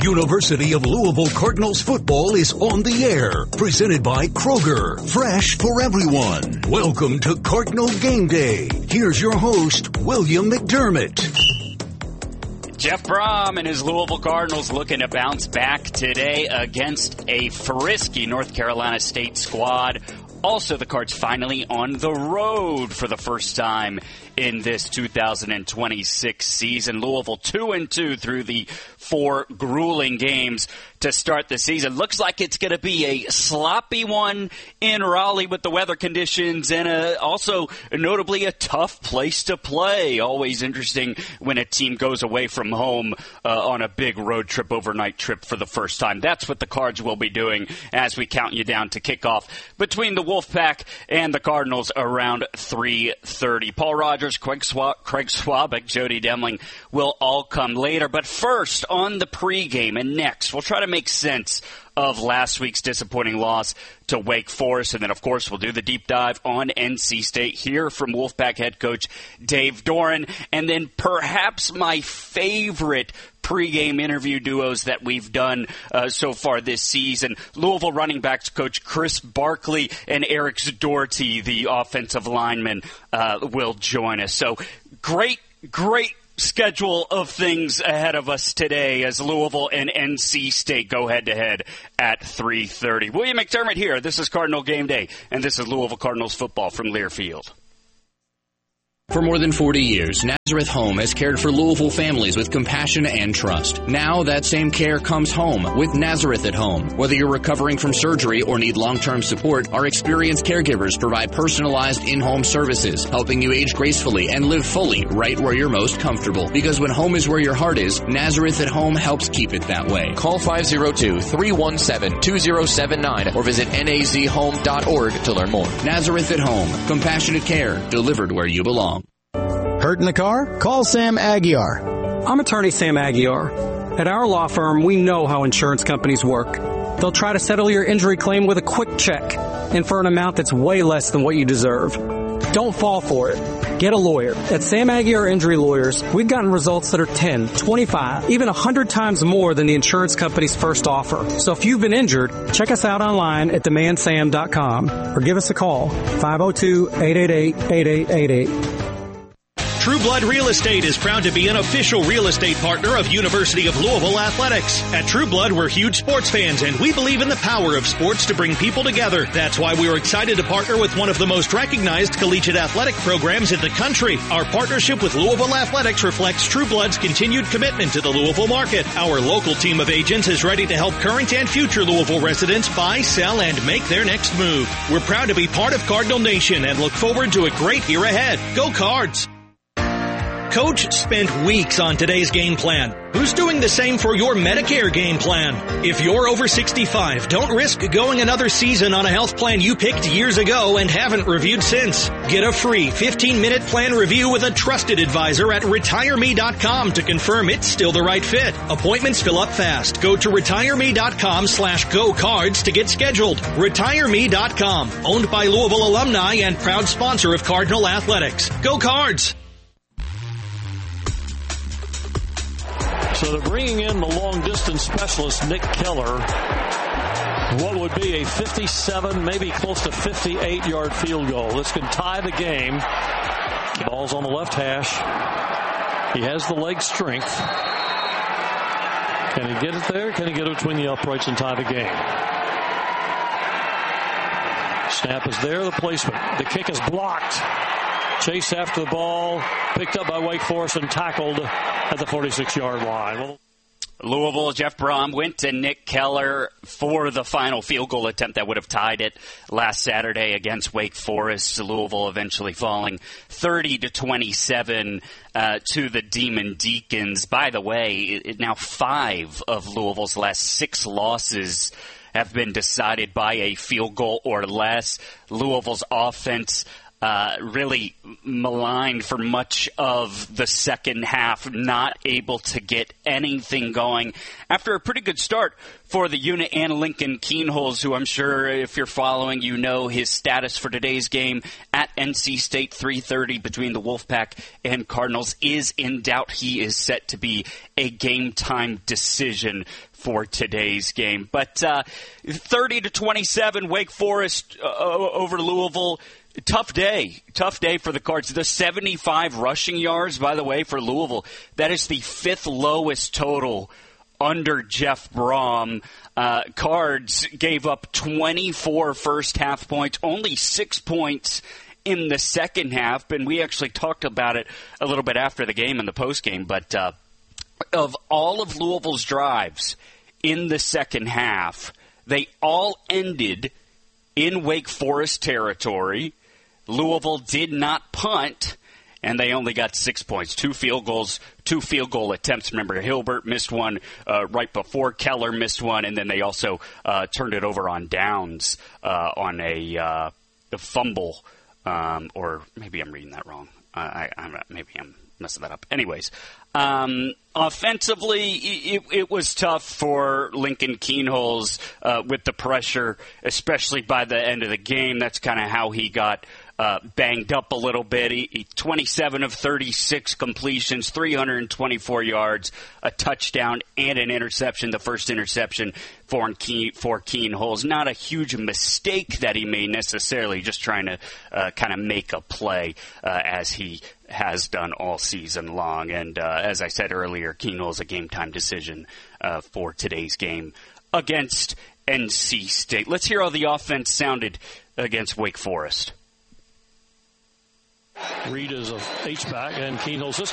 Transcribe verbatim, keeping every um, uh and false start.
University of Louisville Cardinals football is on the air. Presented by Kroger. Fresh for everyone. Welcome to Cardinal Game Day. Here's your host, William McDermott. Jeff Brom and his Louisville Cardinals looking to bounce back today against a frisky North Carolina State squad. Also, the Cards finally on the road for the first time in this two thousand twenty-six season. Louisville two and two through the four grueling games to start the season. Looks like it's going to be a sloppy one in Raleigh with the weather conditions, and a, also notably a tough place to play. Always interesting when a team goes away from home uh, on a big road trip, overnight trip for the first time. That's what the Cards will be doing as we count you down to kickoff between the Wolfpack and the Cardinals around three thirty. Paul Rogers, Craig, Swa- Craig Swabick, Jody Demling will all come later. But first, on the pregame and next, we'll try to make sense of last week's disappointing loss to Wake Forest. And then, of course, we'll do the deep dive on N C State, hear from Wolfpack head coach Dave Doeren, and then perhaps my favorite pregame interview duos that we've done uh, so far this season. Louisville running backs coach Chris Barkley and Eric Doherty, the offensive lineman, uh, will join us. So great, great schedule of things ahead of us today as Louisville and N C State go head-to-head at three thirty. William McDermott here. This is Cardinal Game Day, and this is Louisville Cardinals football from Learfield. For more than forty years, Nazareth Home has cared for Louisville families with compassion and trust. Now that same care comes home with Nazareth at Home. Whether you're recovering from surgery or need long-term support, our experienced caregivers provide personalized in-home services, helping you age gracefully and live fully right where you're most comfortable. Because when home is where your heart is, Nazareth at Home helps keep it that way. Call five oh two, three one seven, two oh seven nine or visit N A Z home dot org to learn more. Nazareth at Home. Compassionate care delivered where you belong. Hurt in the car? Call Sam Aguiar. I'm attorney Sam Aguiar. At our law firm, we know how insurance companies work. They'll try to settle your injury claim with a quick check and for an amount that's way less than what you deserve. Don't fall for it. Get a lawyer. At Sam Aguiar Injury Lawyers, we've gotten results that are ten, twenty-five, even one hundred times more than the insurance company's first offer. So if you've been injured, check us out online at demand sam dot com or give us a call, five oh two, eight eight eight, eight eight eight eight. True Blood Real Estate is proud to be an official real estate partner of University of Louisville Athletics. At True Blood, we're huge sports fans, and we believe in the power of sports to bring people together. That's why we are excited to partner with one of the most recognized collegiate athletic programs in the country. Our partnership with Louisville Athletics reflects True Blood's continued commitment to the Louisville market. Our local team of agents is ready to help current and future Louisville residents buy, sell, and make their next move. We're proud to be part of Cardinal Nation and look forward to a great year ahead. Go Cards! Coach spent weeks on today's game plan. Who's doing the same for your Medicare game plan? If you're over sixty-five, don't risk going another season on a health plan you picked years ago and haven't reviewed since. Get a free fifteen-minute plan review with a trusted advisor at retire me dot com to confirm it's still the right fit. Appointments fill up fast. Go to retire me dot com slash go cards to get scheduled. retire me dot com, owned by Louisville alumni and proud sponsor of Cardinal Athletics. Go Cards! So they're bringing in the long-distance specialist, Nick Keller. What would be a fifty-seven, maybe close to fifty-eight-yard field goal. This can tie the game. The ball's on the left hash. He has the leg strength. Can he get it there? Can he get it between the uprights and tie the game? Snap is there, the placement. The kick is blocked. Chase after the ball, picked up by Wake Forest and tackled at the forty-six-yard line. Well, Louisville, Jeff Brom went to Nick Keller for the final field goal attempt that would have tied it last Saturday against Wake Forest. Louisville eventually falling thirty to twenty-seven uh, to the Demon Deacons. By the way, it, now five of Louisville's last six losses have been decided by a field goal or less. Louisville's offense Uh, really maligned for much of the second half, not able to get anything going after a pretty good start for the unit and Lincoln Keenholz, who I'm sure if you're following, you know his status for today's game at N C State three thirty between the Wolfpack and Cardinals is in doubt. He is set to be a game-time decision for today's game. But uh, thirty to twenty-seven, Wake Forest uh, over Louisville. Tough day. Tough day for the Cards. The seventy-five rushing yards, by the way, for Louisville, that is the fifth lowest total under Jeff Brom. Uh, Cards gave up twenty-four first half points, only six points in the second half, and we actually talked about it a little bit after the game and the post game, but uh, of all of Louisville's drives in the second half, they all ended in Wake Forest territory. Louisville did not punt, and they only got six points. Two field goals, two field goal attempts. Remember, Hilbert missed one uh, right before Keller missed one, and then they also uh, turned it over on downs uh, on a, uh, a fumble. Um, or maybe I'm reading that wrong. Uh, I, I'm, maybe I'm messing that up. Anyways, um, offensively, it, it was tough for Lincoln Kienholz uh, with the pressure, especially by the end of the game. That's kind of how he got uh, banged up a little bit. He, he, twenty-seven of thirty-six completions, three hundred twenty-four yards, a touchdown, and an interception. The first interception for, Keen, for Kienholz. Not a huge mistake that he made necessarily, just trying to uh, kind of make a play uh, as he has done all season long. And uh, as I said earlier, Kienholz a game-time decision uh, for today's game against N C State. Let's hear how the offense sounded against Wake Forest. Reed is a H-back, and Kienholz this